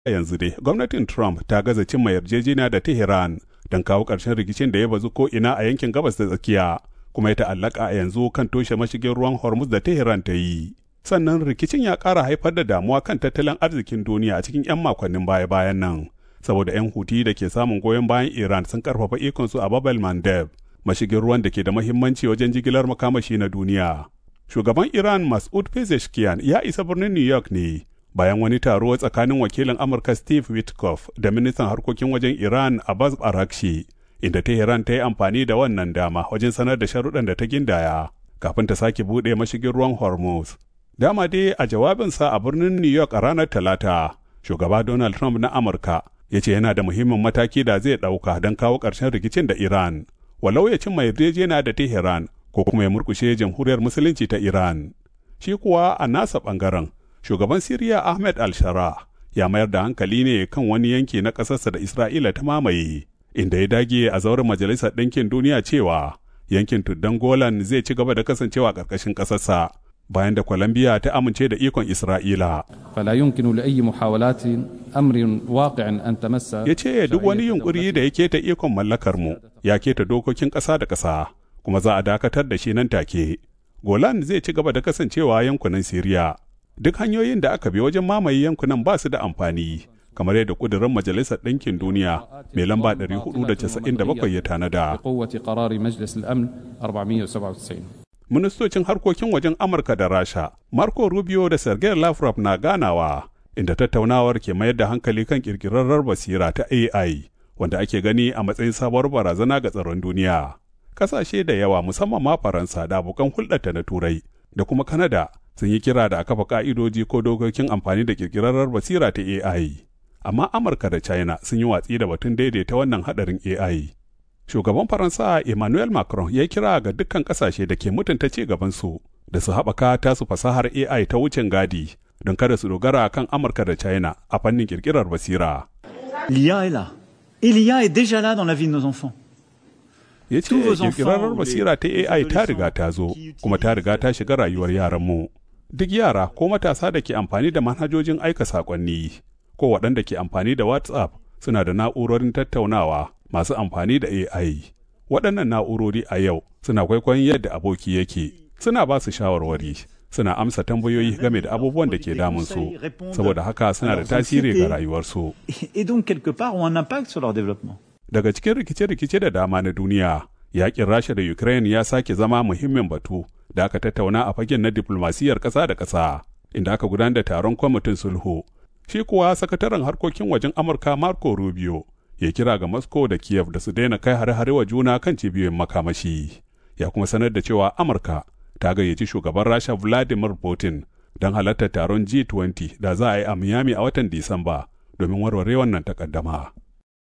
yanzu dai gwamnatin Trump ta gaza cimma yarjejeniya da Tehran don kawo ƙarshen rikicin da ya bazu ko ina a yankin gabas da tsakiya, kuma ya ta'allaka a yanzu kan toshe mashigin ruwan Hormuz da Tehran ta yi. Sannan rikicin ya ƙara haifar da damuwa kan tattalin arzikin duniya a cikin 'yan makonnin baya-bayan nan, saboda 'yan Houthi da ke samun goyon bayan Iran sun karfafa ikonsu a Bab el-Mandeb, mashigin ruwan da ke da muhimmanci wajen jigilar makamashi na duniya. Shugaban Iran Masoud Pezeshkian ya isa birnin New York ne bayan wani taro tsakanin wakilin Amurka Steve Witkoff da ministan harkokin wajen Iran Abbas Araghchi, inda Tehran ta yi amfani da wannan dama wajen sanar da sharuɗan da ta gindaya kafin ta sake buɗe mashigin ruwan Hormuz. Dama dai a jawabinsa a birnin New York a ranar Talata, shugaba Donald Trump na Amurka ya ce yana da muhimmin mataki da zai ɗauka don kawo ƙarshen rikicin da Iran, walau ya cimma yarjejeniya da Tehran ko kuma ya murkushe jamhuriyar musulunci ta Iran. Shi kuwa a nasa ɓangaren, shugaban Siriya Ahmed al-Shara ya mayar da hankali ne kan wani yanki na ƙasarsa da Isra'ila ta mamaye, inda ya dage a zauren Majalisar Ɗinkin Duniya cewa yankin tuddan Golan zai ci gaba da kasancewa ƙarƙashin ƙasarsa bayan da Colombia ta amince da ikon Isra'ila. فلا يمكن لأي محاولات أمر واقع أن تمس. Ya ce duk wani yunkuri da ya keta ikon mallakar mu ya keta dokokin ƙasa da ƙasa, kuma za a dakatar da shi nan take. Golan zai ci gaba da kasancewa yankunan Siriya. Duk hanyoyin da aka bi wajen mamaye yankunan ba su da amfani, kamar yadda ƙudurin Majalisar Ɗinkin Duniya mai lamba 497 ya tanada. Ministocin harkokin wajen Amurka da Rasha, Marco Rubio da Sergei Lavrov na ganawa, inda tattaunawar ke mayar da hankali kan ƙirƙirarrar basira ta AI, wanda ake gani a matsayin sabuwar barazana ga tsaron duniya. Ƙasashe da yawa musamman ma Faransa da abokan hulɗarta na Turai da kuma Kanada sun yi kira da a kafa ƙa'idoji ko dokokin amfani da ƙirƙirarrar basira ta AI. Amma Amurka da China sun yi watsi da batun daidaita wannan haɗarin AI. Shugaban Faransa Emmanuel Macron ya kira ga dukkan ƙasashe da ke mutunta ci gabansu da su haɓaka tasu fasahar AI ta wucin gadi don kada su dogara kan Amurka da China a fannin ƙirƙirar basira. L'IA est là. Et l'IA est déjà là dans la vie de nos enfants. Ya ce ƙirƙirarrar basira ta AI ta riga ta zo, kuma ta riga ta shiga rayuwar yaranmu. Duk yara ko matasa da ke amfani da manhajojin aika saƙonni ko waɗanda ke amfani da WhatsApp suna da na'urorin tattaunawa masu amfani da AI. Waɗannan na'urori a yau suna kwaikwayon yadda aboki yake, suna ba su shawarwari, suna amsa tambayoyi game da abubuwan da ke damunsu, saboda haka suna da tasiri ga rayuwarsu. Daga cikin rikice-rikice da dama na duniya, yaƙin Rasha da Ukraine ya sake zama muhimmin batu da aka tattauna a fagen na diflomasiyyar ƙasa da ƙasa, inda aka gudanar da taron kwamitin sulhu. Shi kuwa sakataren harkokin wajen Amurka Marco Rubio ya kira ga Moscow da Kiev da su daina kai hare-hare wa juna kan cibiyoyin makamashi. Ya kuma sanar da cewa Amurka ta gayyaci shugaban Rasha Vladimir Putin don halartar taron G20 da za a yi a Miami a watan Disamba domin warware wannan takaddama.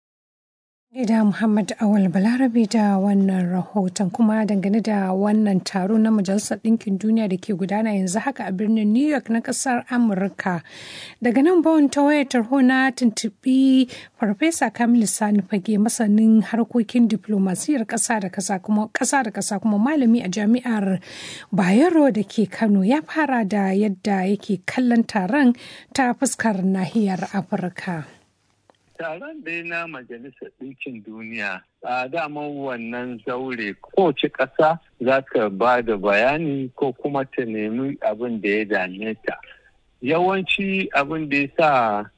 Da Muhammad Awal Balarabe da wannan rahoton, kuma dangane da wannan taro na Majalisar Ɗinkin Duniya da ke gudana yanzu haka a birnin New York na ƙasar Amurka. Daga nan bawon ta wayar tarho na tuntuɓi Farfesa Kamilu Sani Fage, masanin harkokin diflomasiyyar ƙasa da ƙasa kuma malami a jami'ar Bayero da ke Kano. Ya fara da yadda yake kallon taron ta fuskar nahiyar Afirka. Taron dai na Majalisar Ɗinkin Duniya a daman wannan zaure kowace ƙasa za ta ba da bayani ko kuma ta nemi abin da ya dame ta. Yawanci abin da ya sa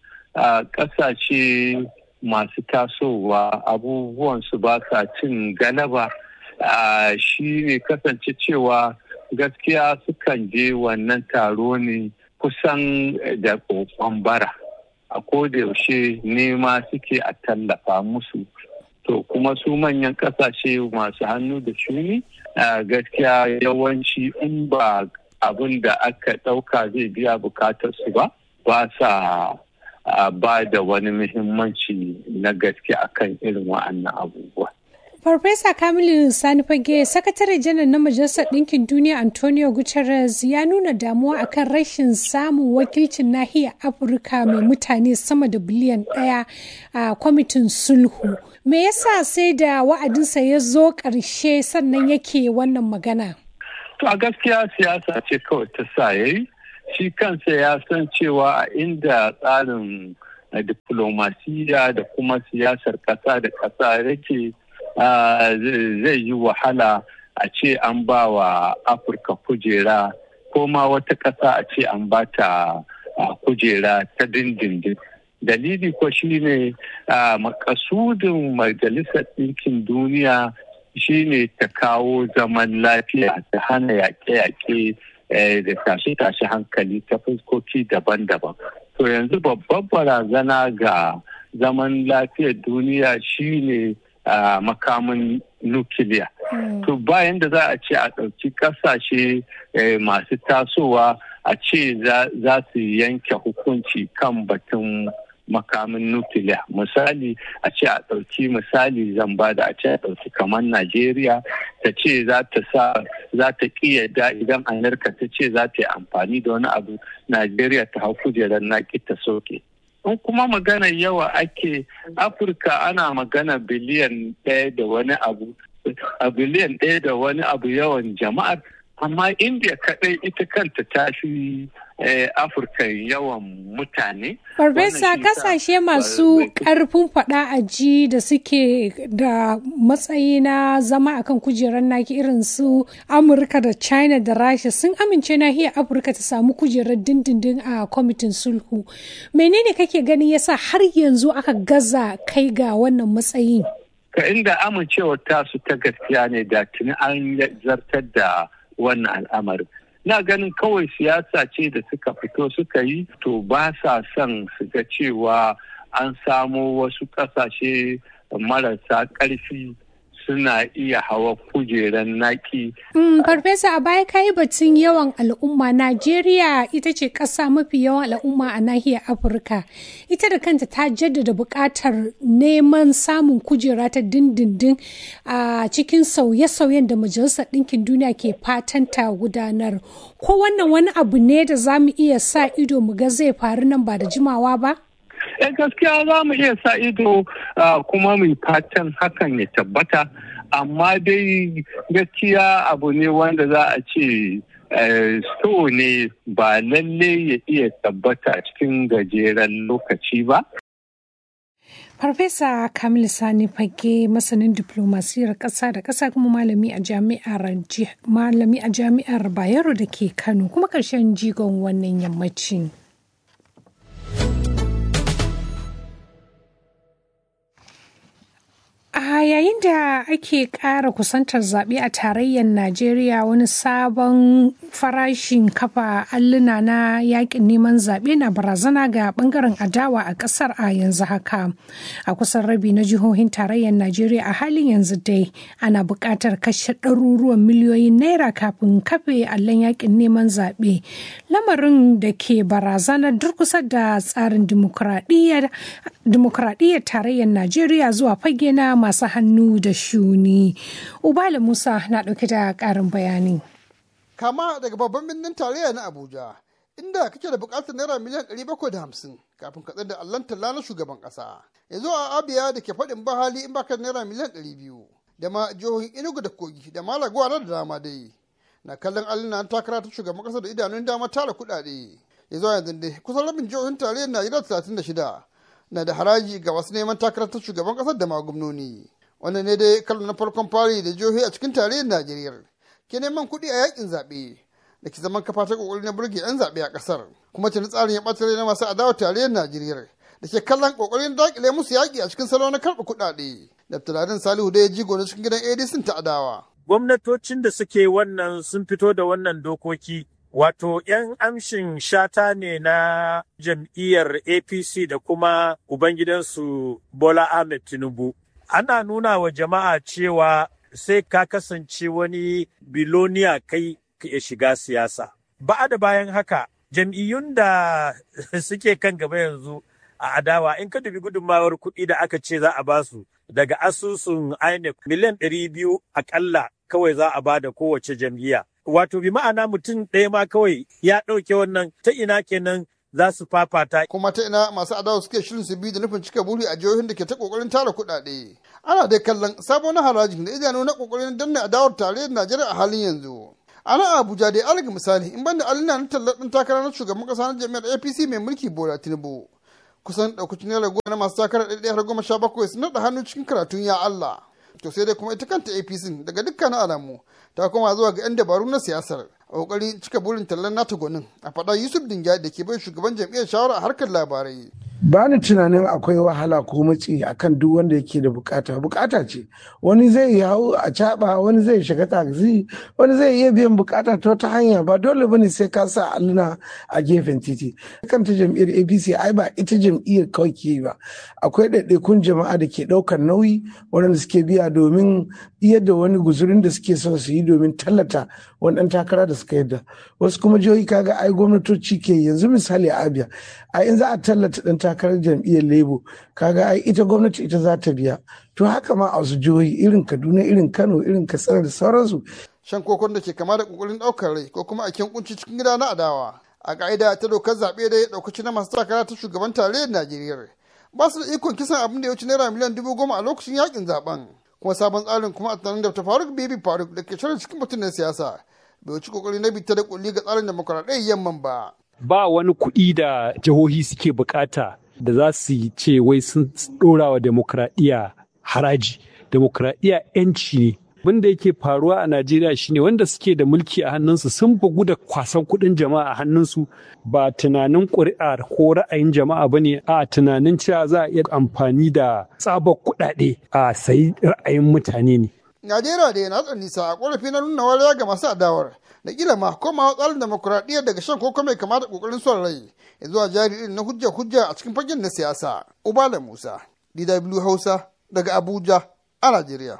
ƙasashe masu tasowa abubuwan su ba sa cin galaba shi ne kasance cewa gaskiya sukan je wannan taro ne kusan da ƙoƙon bara. A kodayaushe nema suke a tallafa musu, to kuma su manyan kasashe masu hannu da shuni gaskiya yawanci in ba abin da aka ɗauka zai biya bukatar su ba sa ba da wani muhimmanci na gaske akan irin wa'annan abubuwa. Farfesa Kamilu Sani Fage, Sakatare Janar na Majalisar Ɗinkin Duniya Antonio Guterres ya nuna damuwa akan rashin samun wakilcin nahiyar Afirka mai mutane sama da biliyan 1 a kwamitin sulhu. Me yasa sai da wa'adinsa ya zo ƙarshe sannan yake wannan magana? To a gaskiya siyasa ce kawai ta sa yayi. Shi kansa ya san cewa a inda tsarin diplomasiya da kuma siyasar ƙasa da ƙasa yake zai yi wahala a ce an ba wa Afirka kujera ko ma wata ƙasa a ce an ba ta kujera ta dindindin. Dalili ko shine makasudin Majalisar Ɗinkin Duniya shine ta kawo zaman lafiya, ta hana yaƙe-yaƙe da tashe-tashe hankali ta fuskoki daban-daban. To yanzu babbar barazana ga zaman lafiyar duniya shine makamin nukiliya. To bayan da za a ce a ɗauki ƙasashe masu tasowa a ce za su yanke hukunci kan batun makamin nukiliya. Misali a ce a ɗauki misali zan bada a ce a ɗauki kamar Najeriya ta ce za ta ƙiyarda idan Amurka ta ce za ta yi amfani da wani abu Najeriya ta hau kujerar naki ta soke. In kuma magana yawa ake Afirka ana magana biliyan 1 da wani abu biliyan 1 da wani abu yawan jama'ar, amma India kaɗai ita kanta ta fi Afirka yawan mutane. Farfesa, kasashe masu ƙarfin faɗa a ji da suke da matsayi na zama akan kujerar naki irin su Amurka da China da Rasha sun amince nahiyar Afirka ta samu kujerar dindindin a kwamitin sulhu. Menene kake gani yasa har yanzu aka gaza kai ga wannan matsayin? Ka inda amincewar tasu ta gaskiya ne da tuni an zartar da wannan al'amarin. Na ganin kawai siyasa ce da suka fito suka yi, to ba sa son su ga cewa an samo wasu ƙasashe marasa ƙarfi suna iya hawa kujeran naki. Farfesa, a baya kayi batun yawan al'umma. Najeriya ita ce ƙasa mafi yawan al'umma a nahiyar Afirka. Ita da kanta ta jaddada buƙatar neman samun kujera ta dindindin a cikin sauye-sauyen da Majalisar Ɗinkin Duniya ke fatan ta gudanar. Ko wannan wani abu ne da za mu iya sa ido mu ga zai faru nan ba da jimawa ba? Gaskiya za mu iya sa ido kuma mu fatan hakan ya tabbata, amma dai gaskiya abu ne wanda za a ce so ne ba lalle ya iya tabbata cikin gajeren lokaci ba. Farfesa Kamil Sani Fage, masanin diplomasiyar ƙasa da ƙasa kuma malami a jami'ar Bayero da ke Kano, kuma ƙarshen jigon wannan yammacin. A yayin da ake ƙara kusantar zaɓe a tarayyar Najeriya, wani sabon farashin kafa alluna na yakin neman zaɓe na barazana ga ɓangaren adawa a ƙasar a yanzu haka. A kusan rabi na jihohin tarayyar Najeriya a halin yanzu dai ana buƙatar kashe ɗaruruwan miliyoyin naira kafin kafe allon yakin neman zaɓe. Lamarin da ke barazanar durkusa da tsarin dimokuraɗiyyar tarayyar Najeriya zuwa fage na masu hannu da shuni. Ubala Musa na ɗauke da ƙarin bayani. Kama daga babban birnin tarayya na Abuja, inda kake da buƙatar naira miliyan 750 kafin ka da allon talla na shugaban ƙasa. Yanzu a Abia da ke faɗin bahali in baka naira miliyan 200, da ma jihohin Enugu da Kogi da Malaguwa da dama dai. Na kallon allon takara ta shugaban ƙasa da idanun dama tara kuɗaɗe. Yanzu a yanzu dai kusan rabin jihohin tarayyar Najeriya 36 na da haraji ga wasu neman takarar ta shugaban kasar da magumnoni. Wannan ne dai kallon na farkon fari da jihohi a cikin tarayyar Najeriya ke neman kuɗi a yakin zaɓe da ke zaman kafa ta ƙoƙari na burge 'yan zaɓe a ƙasar. Kuma tuni tsarin ya ɓatare na masu adawa tarayyar Najeriya da ke kallon ƙoƙarin daƙile musu yaƙi a cikin salo na karɓa kuɗaɗe. Daftaradin Salihu da ya jigo na cikin gidan ADC ta adawa. Gwamnatocin da suke wannan sun fito da wannan dokoki. Wato, ‘yan amshin shata ne na jam'iyyar APC da kuma Ubangidansu Bola Ahmed Tinubu. Ana nuna wa jama'a cewa sai ka kasance wani biloniya kai ka shiga siyasa. Ba da bayan haka, jam'iyyun da suke kan gaba yanzu a adawa, in ka dubi gudunmawar kuɗi da aka ce za a basu daga asusun INEC miliyan 200 akalla kawai za a ba da kowace jam'iyya. Wato bi ma'ana mutum ɗaya ma kawai ya ɗauke wannan, ta ina kenan za su fafata. Kuma ta ina masu adawa suke shirin su bi da nufin cika buri a jihohin da ke ta ƙoƙarin tara kuɗaɗe. Ana dai kallon sabon harajin da idanu na ƙoƙarin danna adawar tarayyar Najeriya a halin yanzu. Ana Abuja dai alaga misali in banda alina na tallar ɗin takara na shugaban ƙasa na jami'ar APC mai mulki Bola Tinubu. kusan ɗaukacin naira goma na masu takarar 117 sun naɗa hannu cikin karatun ya Allah. To sai dai kuma ita kanta APC daga dukkanin alamu ta koma zuwa ga 'yan dabaru na siyasar a kokari cika burin tallan nata gwanin a faɗa Yusuf Dingyadi da ke bai shugaban jam'iyyar shawara a harkar labarai. Ba ni tunanin akwai wahala ko matsi akan duk wanda yake da bukata ce. Wani zai hau a caɓa, wani zai shiga taxi, wani zai iya biyan bukata ta wata hanya, ba dole bane sai ka sa alluna a gefen titi. Kanta jam'iyyar APC ai ba ita jam'iyyar kawai ke ba, akwai ɗaiɗaikun jama'a da ke ɗaukar nauyi waɗanda suke biya domin yadda wani guzurin da suke son su yi domin tallata wani ɗan takara da suka yadda. Wasu kuma jihohi kaga ai gwamnatoci ke yanzu misali a Abia, ai in za a tallata ɗan takarar jam'iyyar Labour kaga ai ita gwamnati ita za ta biya. To haka ma a wasu jihohi irin Kaduna, irin Kano, irin Katsina da sauransu. Shan kokon da ke kama da kokarin ɗaukar rai ko kuma a kunci cikin gida na adawa. A ka'ida ta dokar zaɓe da ya ɗaukaci na masu takara ta shugaban tarayyar Najeriya. Ba su da ikon kisan abin da ya wuce naira miliyan 10,000 a lokacin yakin zaben. Kuma sabon tsarin kuma a tunanin da ta Faruk Bibi Faruk da ke shirin cikin mutum na siyasa. Bai wuce kokari na bita da kulli ga tsarin demokuraɗiyyar yamman ba. Ba wani kuɗi da jihohi suke bukata da za su ce wai sun ɗora wa demokradiyya haraji. Demokradiyya 'yanci ne. Abin da yake faruwa a Najeriya shine wanda suke da mulki a hannunsu sun bugu da kwasan kuɗin jama'a a hannunsu, ba tunanin ƙuri'a ko ra'ayin jama'a ba ne, a tunanin cewa za a iya amfani da tsabar kuɗaɗe a sayi ra'ayin mutane ne. Najeriya da yana nisa a ƙorafi na nuna wariya ga masu adawar da kila ma komawa tsarin demokuraɗiyya daga shan koko mai kama da ƙoƙarin son rai zuwa jaririn na hujja a cikin fagen na siyasa. Ubala Musa, DW Hausa daga Abuja a Najeriya.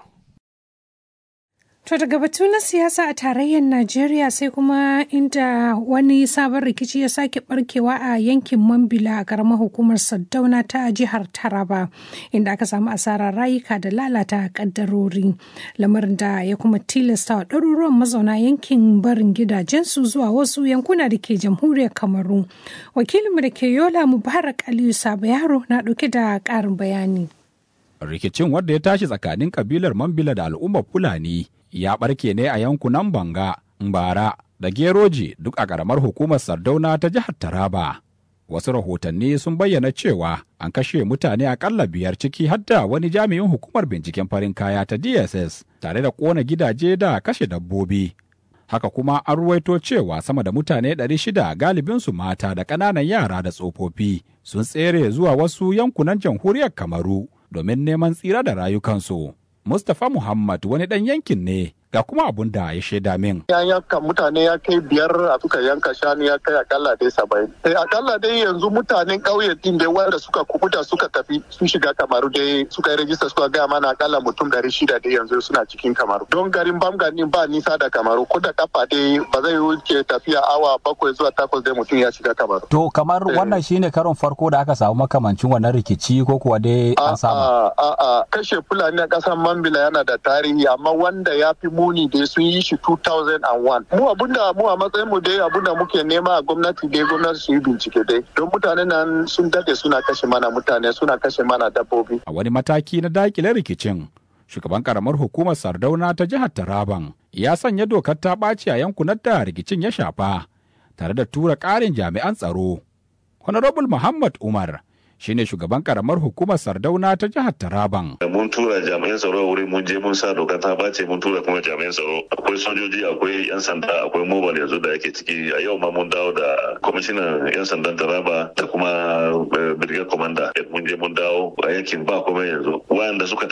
To daga batu na siyasa a tarayyar Najeriya sai kuma inda wani sabon rikici ya sake barkewa a yankin Mambila a karamar hukumar Saddauna ta jihar Taraba, inda aka samu asarar rayuka da lalata kaddarori, lamarin da ya kuma tilasta wa ɗaruruwan mazauna yankin barin gidajensu zuwa wasu yankuna da ke jamhuriyar Kamaru. Wakilinmu da ke Yola Mubarak Aliyu Sabo Yaro na ɗauke da ƙarin bayani. Rikicin wanda ya tashi tsakanin kabilar Mambila da al'ummar Fulani ya barke ne a yankunan Banga, Mbara da Geroji duk a ƙaramar hukumar Sardauna ta jihar Taraba. Wasu rahotanni sun bayyana cewa an kashe mutane akalla 5 ciki har da wani jami'in hukumar binciken farin kaya ta DSS tare da ƙona gidaje da kashe dabbobi. Haka kuma an ruwaito cewa sama da mutane 600 galibinsu mata da ƙananan yara da tsofaffi sun tsere zuwa wasu yankunan jamhuriyar Kamaru domin neman tsira da rayukansu. Mustapha Muhammad wani ɗan yankin ne ga kuma abun da ya shaida min. Ya yanka mutane ya kai 5 suka yanka shanu ya kai akalla dai 70. Akalla dai yanzu mutanen ƙauye din da wanda suka kubuta suka tafi sun shiga Kamaru dai suka yi rajista suka gaya mana akalla mutum 600 dai yanzu suna cikin Kamaru. Don garin Bamganin ba nisa da Kamaru ko da kafa dai ba zai wuce tafiya awa 7 zuwa 8 dai mutum ya shiga Kamaru. To kamar wannan shine karon farko da aka samu makamancin wannan rikici ko kuwa dai an samu? Kashe Fulani a ƙasar Mambila yana da tarihi amma wanda ya fi muni dai sun yi shi 2001. Mu a matsayin mu dai abunda muke nema a gwamnati su yi bincike dai. Don mutane nan sun dade suna kashe mana mutane, suna kashe mana dabbobi. A wani mataki na dakile rikicin, shugaban karamar hukumar Sardauna ta jihar Taraban ya sanya dokar ta ɓaci a yankunan da rikicin ya shafa, tare da tura ƙarin jami'an tsaro. Honorable Muhammad Umar shine shugaban karamar hukumar Sardauna ta jihar Taraban. Mun tura jami'an tsaro wuri mun je mun sa doka ta bace mun tura kuma jami'an tsaro. Akwai sojoji, akwai 'yan sanda, akwai mobile yanzu da yake ciki. A yau ma mun dawo da kwamishinan 'yan sandan Taraba da kuma brigade commander. Mun je mun dawo a yankin ba komai yanzu. Wayanda suka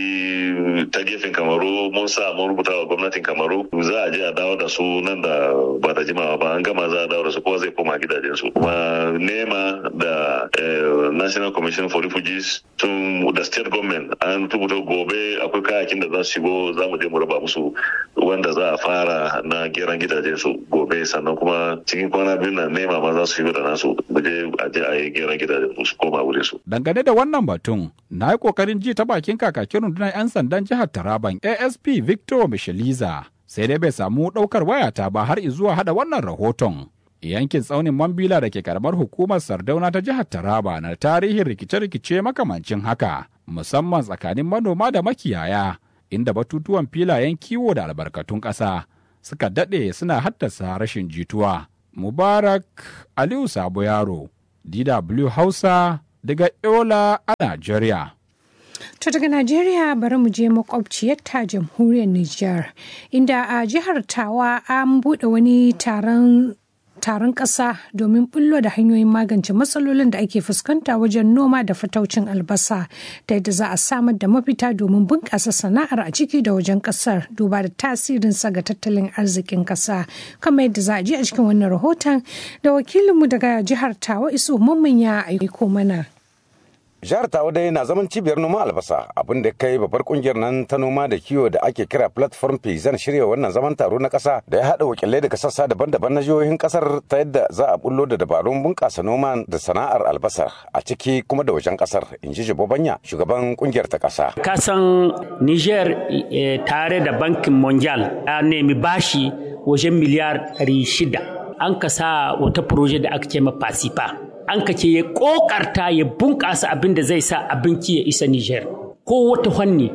tafi ta gefen Kamaru mun rubuta wa gwamnatin Kamaru za a je a dawo da su nan da ba da jimawa ba. An gama za a dawo da su kowa zai koma gidajensu. Kuma nema da National Commission for Refugees tun da state government an rubuta gobe akwai kayakin da za su shigo za mu je mu raba musu wanda za a fara na geran gidajen su gobe, sannan kuma cikin kwana biyu na nema ma za su shigo da nasu mu je a yi geran gidajen su koma wurin su. Dangane da wannan batun na yi kokarin ji ta bakin kakakin rundunar 'yan sandan jihar Taraban ASP Victor Mishaliza, sai dai bai samu ɗaukar wayata ba har izuwa hada wannan rahoton. Yankin tsaunin Mambila da ke karamar hukumar Sardauna ta jihar Taraba na tarihin rikice-rikice makamancin haka, musamman tsakanin manoma da makiyaya, inda batutuwan filayen kiwo da albarkatun ƙasa suka daɗe suna haddasa rashin jituwa. Mubarak Aliyu Sabo Yaro, DW Hausa daga Yola a Najeriya. To daga Najeriya bari mu je makwabciyar ta jamhuriyar Nijar, inda a jihar Tawa an buɗe wani taron ƙasa domin bullo da hanyoyin magance matsalolin da ake fuskanta wajen noma da fataucin albasa, ta yadda za a samar da mafita domin bunƙasa sana'ar a ciki da wajen ƙasar, duba da tasirinsa ga tattalin arzikin ƙasa, kamar yadda za a ji a cikin wannan rahoton da wakilinmu daga jihar Tawa Isu Mamman ya aiko mana. Jihar Tawa dai na zaman cibiyar noman albasa, abin da kai babbar kungiyar nan ta noma da kiwo da ake kira Platform Paysan shirya wannan zaman taro na kasa da ya haɗa wakilai daga sassa daban-daban na jihohin kasar ta yadda za a bullo da dabarun bunƙasa noma da sana'ar albasa a ciki kuma da wajen kasar, in ji Jibo Banya, shugaban kungiyar ta kasa. Kasan Niger tare da Bankin Mondial ya nemi bashi wajen miliyar 600. An kasa wata proje da aka ce ma Pasipa. An kace ya kokarta ya bunƙasa abin da zai sa abinci ya isa Niger. Ko wata fanni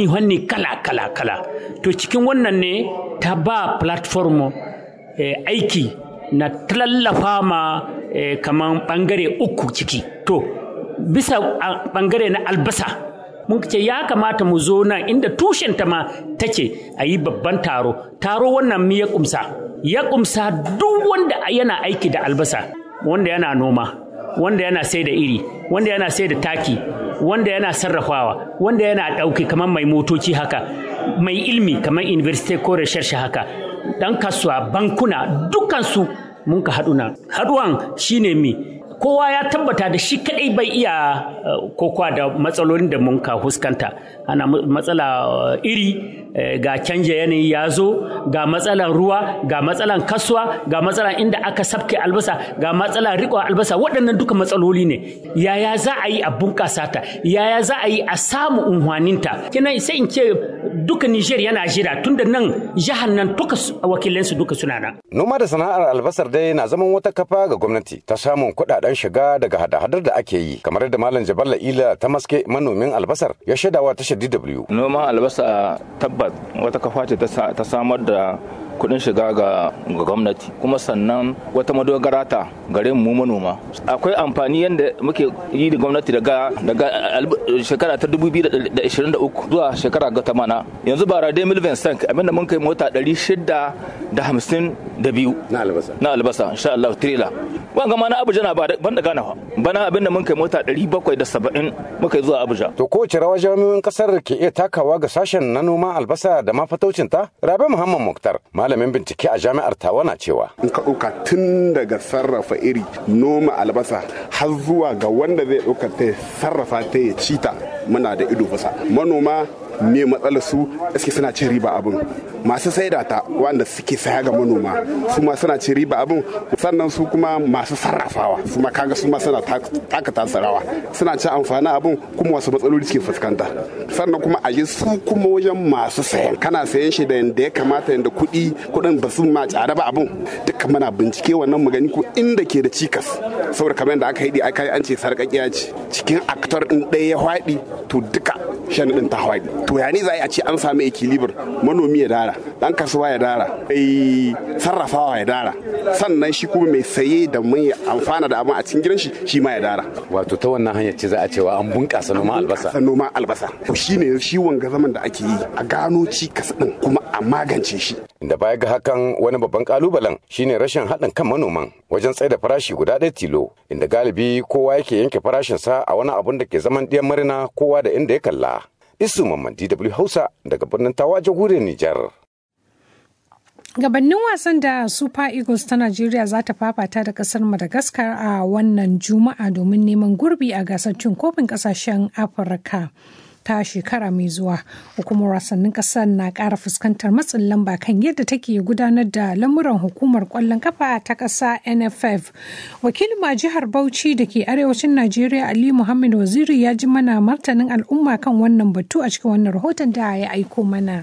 kala. To cikin wannan ne ta ba platform aiki na tallafa ma kaman bangare 3 ciki. To bisa bangare na albasa mun ce ya kamata mu zo nan inda tushen ta ma take a yi babban taro wannan mi ya kumsa duk wanda yana aiki da albasa, wanda yana noma, wanda yana sai da iri, wanda yana sai da taki, wanda yana sarrafawa, wanda yana ɗauki kamar mai motoci haka, mai ilmi kamar university ko research haka, ɗan kasuwa, bankuna, dukansu mun ka haɗuna. Haɗuwan shine mi kowa ya tabbata da shi kadai bai iya kokowa da matsalolin da mun ka huskanta. Ana matsala iri, ga canja yanayi ya zo, ga matsalan ruwa, ga matsalan kasuwa, ga matsalan inda aka sabke albasa, ga matsalan riƙon albasa. Waɗannan duka matsaloli ne. Yaya za a yi a bunƙasa ta? Yaya za a yi a samu unhwaninta? Kenan sai in ce duka Niger yana jira, tunda nan jihar nan duka wakilansu duka suna nan. Noma da sana'ar albasar dai na zaman wata kafa ga gwamnati ta samun kuɗaɗen shiga daga hada-hadar da ake yi, kamar da Malam Jaballa Ila ta maske manomin albasar ya shaidawa tashar DW. Noman albasa tabbat wata kafa ce ta samar da kudin shiga ga gwamnati, kuma sannan wata madogara ta gare mu manoma. Akwai amfani yadda muke yi da gwamnati daga shekara ta 2023 zuwa shekara ga tamana. Yanzu bara dai Milven Stank abinda mun kai mota 652 na albasa insha Allah trailer. Wanga ma na Abuja na ban da gana fa. Bana abinda mun kai mota 770 muka zuwa Abuja. To kowace rawa jami'an kasar ke iya takawa ga sashen na noman albasa da ma fataucin ta? Rabe Muhammad Muktar, malamin bincike a jami'ar Tawa, na cewa in ka ɗauka tun daga sarrafa iri, noma albasa har zuwa ga wanda zai ɗauka ta sarrafa ta ya ci ta, muna da ido kusa. Manoma me matsalar su suke suna cin riba abin, masu saida ta wanda suke saya ga manoma su ma suna cin riba abin, sannan su kuma masu sarrafawa su ma kaga su ma suna taka tasarawa suna cin amfani abin, kuma wasu matsaloli suke fuskanta. Sannan kuma a su kuma wajen masu sayan, kana sayan shi da yanda ya kamata, yanda kuɗin ba su ma tsada ba abin, duka muna bincike wannan mu gani ko inda ke da cikas, saboda kamar yadda aka yi an ce sarƙaƙiya ce cikin aktor ɗin ɗaya ya haɗi to duka shan ɗin ta haɗi. To ya ni za a ce an samu equilibre, manomi ya dara, dan kasuwa ya dara, mai sarrafawa ya dara, sannan shi kuma mai saye da mai amfana da abin a cikin gidan shi ma ya dara. Wato ta wannan hanyar ce za a cewa an bunƙasa noman albasa. Noman albasa to shine shi wanga zaman da ake yi, a gano cikas ɗin kuma a magance shi. Da baya ga hakan, wani babban kalubalen shine rashin haɗin kan manoman wajen tsaida farashi guda ɗaya tilo, inda galibi kowa yake yanke farashinsa a wani abun da ke zaman ɗiyan marina kowa da inda ya kalla. Isu Mamman, DW Hausa, daga birnin Tawa, jamhuriyar Nijar. Gabannin wasan da Super Eagles ta Najeriya za ta fafata da kasar Madagascar a wannan Juma'a domin neman gurbi a gasar cin kofin kasashen Afirka ta shekara mai zuwa. Hukumar wasannin kasar na ƙara fuskantar matsin lamba kan yadda take gudanar da lamuran hukumar ƙwallon kafa ta ƙasa NFF. Wakilin a jihar Bauchi da ke arewacin Najeriya Ali Muhammad Waziri ya ji mana martanin al'umma kan wannan batu a cikin wannan rahoton da ya aiko mana.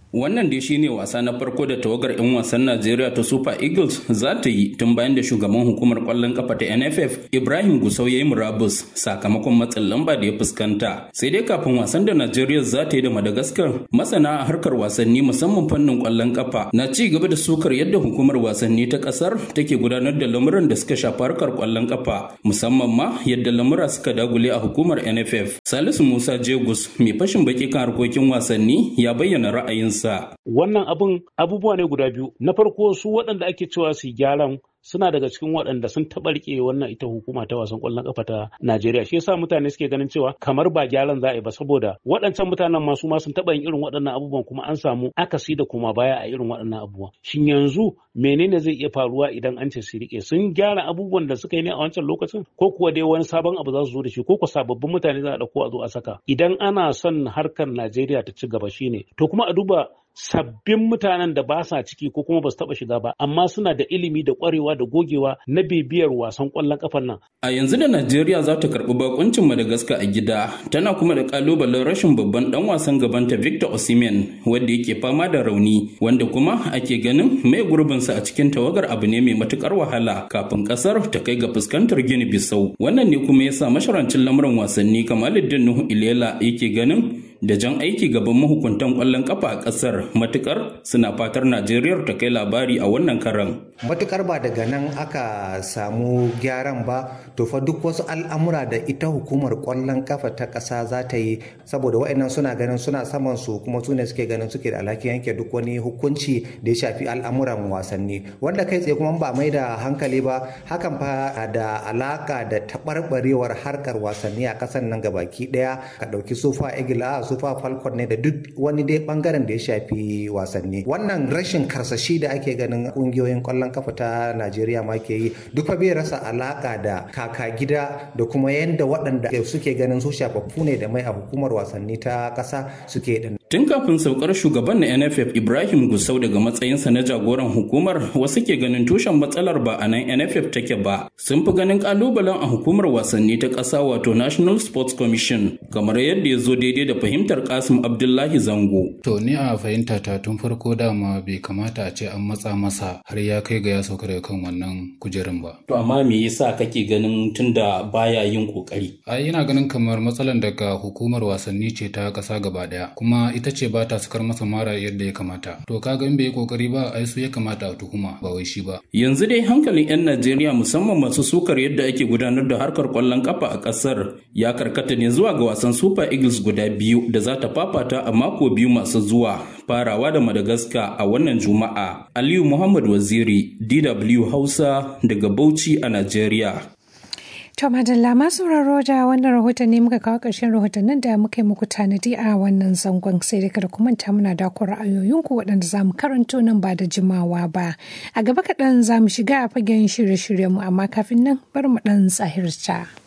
Wannan dai shine wasa na farko da tawagar 'yan wasan Najeriya ta Super Eagles za ta yi tun bayan da shugaban hukumar kwallon kafa ta NFF Ibrahim Gusau ya yi murabus sakamakon matsin lamba da ya fuskanta. Sai dai kafin wasan da Najeriya za ta yi da Madagascar, masana a harkar wasanni musamman fannin kwallon kafa na ci gaba da sukar yadda hukumar wasanni ta kasar take gudanar da lamuran da suka shafi harkar kwallon kafa, musamman ma yadda lamura suka dagule a hukumar NFF. Salisu Musa Jegus, mai fashin baki kan harkokin wasanni, ya bayyana ra'ayinsa. Wannan abubuwa ne guda biyu. Na farko su waɗanda ake cewa su gyaran suna daga cikin waɗanda sun taɓa riƙe wannan ita hukuma ta wasan ƙwallon ƙafa ta Najeriya. Shi yasa mutane suke ganin cewa kamar ba gyaran za a yi ba, saboda waɗancan mutanen ma su ma sun taɓa yin irin waɗannan abubuwan kuma an samu akasi da kuma baya a irin waɗannan abubuwan. Shin yanzu menene zai iya faruwa idan an ce su riƙe? Sun gyara abubuwan da suka yi ne a wancan lokacin, ko kuwa dai wani sabon abu za su zo da shi, ko kuwa sababbin mutane za a ɗauko a zo a saka? Idan ana son harkar Najeriya ta ci gaba shine to kuma a duba sabbin mutanen da ba sa ciki ko kuma ba su taba shiga ba, amma suna da ilimi da kwarewa da gogewa na bibiyar wasan kwallon kafan nan. A yanzu da Najeriya za ta karbi bakuncin Madagascar a gida, tana kuma da kalubalen rashin babban dan wasan gabanta Victor Osimhen wanda yake fama da rauni, wanda kuma ake ganin mai gurbinsa a cikin tawagar abu ne mai matukar wahala kafin kasar ta kai ga fuskantar Guinea Bissau. Wannan ne kuma yasa masharancin lamuran wasanni Kamaluddin Nuhu Ilela yake ganin da jan aiki gaban mahukuntan kwallon kafa a kasar, matukar suna fatar Najeriya ta kai labari a wannan karan. Matukar ba daga nan aka samu gyaran ba, to fa duk wasu al'amura da ita hukumar kwallon kafa ta kasa za ta yi, saboda wa'annan suna ganin suna saman su kuma su ne suke ganin suke da alhakin yanke duk wani hukunci da ya shafi al'amuran wasanni, wanda kai tsaye kuma ba mai da hankali ba hakan fa da alaka da taɓarɓarewar harkar wasanni a ƙasar nan gabaki ɗaya. Ka ɗauki Super Eagles, Super Falcon ne da duk wani dai bangaren da ya shafi wasanni. Wannan rashin karsashi da ake ganin kungiyoyin kwallon kafa ta Najeriya ma ke yi duk fa bai rasa alaka da kaka gida da kuma yadda waɗanda suke ganin su shafaffu ne da mai a hukumar wasanni ta ƙasa suke din. Tun kafin saukar shugaban na NFF Ibrahim Gusau daga matsayinsa na jagoran hukumar, wasu ke ganin tushen matsalar ba a nan NFF take ba. Sun fi ganin kalubalen a hukumar wasanni ta ƙasa wato National Sports Commission, kamar yadda ya zo daidai da fahimtar Kasim Abdullahi Zango. To ni a fahimta ta tun farko dama bai kamata a ce an matsa masa har ya kai ga ya sauka daga kan wannan kujerun ba. To amma me yasa kake ganin tunda baya yin kokari? Ai ina ganin kamar matsalan daga hukumar wasanni ce ta ƙasa gaba daya, kuma ita ce ba ta sakar masa mara yadda ya kamata. To kaga in bai yi kokari ba, ai su ya kamata a tuhuma ba wai shi ba. Yanzu dai hankalin 'yan Najeriya musamman masu sukar yadda ake gudanar da harkar kwallon kafa a ƙasar ya karkata ne zuwa ga wasan Super Eagles guda biyu da za ta fafata a mako biyu masu zuwa, farawa da Madagascar a wannan Juma'a. Aliyu Muhammad Waziri, DW Hausa daga Bauchi a Najeriya. To madalla masu sauraro da wannan rahoton ne muka kawo ƙarshen rahotannin da muka yi muku tanadi a wannan zangon, sai dai kada ku manta muna da ku ra'ayoyinku waɗanda za mu karanto nan ba da jimawa ba. A gaba kaɗan za mu shiga a fagen shirye-shiryenmu, amma kafin nan bari mu ɗan tsahirta.